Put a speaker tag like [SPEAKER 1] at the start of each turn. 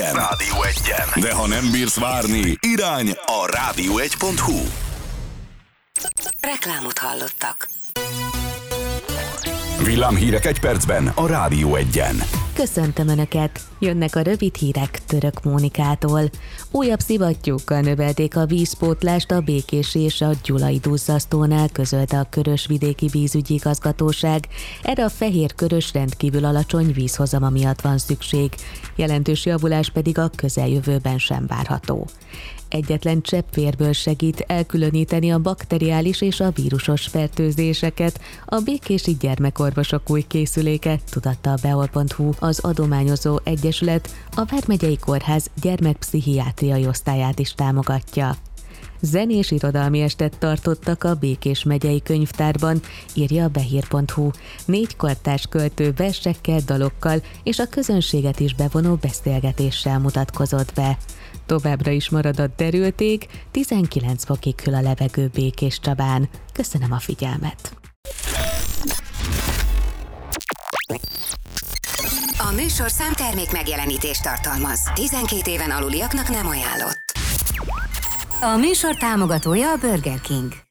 [SPEAKER 1] Rádió Egyen. De ha nem bírsz várni, irány a rádió1.hu.
[SPEAKER 2] Reklámot hallottak.
[SPEAKER 1] Villámhírek egy percben a Rádió Egyen.
[SPEAKER 3] Köszöntöm Önöket! Jönnek a rövid hírek Török Mónikától. Újabb szivattyúkkal növelték a vízpótlást a Békés és a Gyulai duzzasztónál, közölte a Körös-vidéki vízügyi igazgatóság. Erre a Fehér-Körös rendkívül alacsony vízhozama miatt van szükség. Jelentős javulás pedig a közeljövőben sem várható. Egyetlen csepp vérből segít elkülöníteni a bakteriális és a vírusos fertőzéseket a békési gyermekorvosok új készüléke, tudatta a beol.hu. Az adományozó egyesület a Vármegyei Kórház gyermekpszichiátriai osztályát is támogatja. Zenés irodalmi estet tartottak a Békés megyei könyvtárban, írja a behír.hu. 4 kortárs költő versekkel, dalokkal és a közönséget is bevonó beszélgetéssel mutatkozott be. Továbbra is marad a derülték, 19 fokig hűl a levegő Békéscsabán. Köszönöm a figyelmet!
[SPEAKER 2] A műsorszám termék megjelenítést tartalmaz. 12 éven aluliaknak nem ajánlott. A műsor támogatója a Burger King.